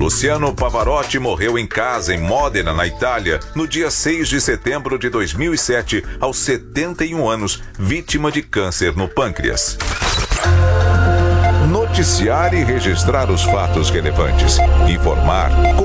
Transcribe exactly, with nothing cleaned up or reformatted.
Luciano Pavarotti morreu em casa em Modena, na Itália, no dia seis de setembro de dois mil e sete, aos setenta e um anos, vítima de câncer no pâncreas. Noticiar e registrar os fatos relevantes. Informar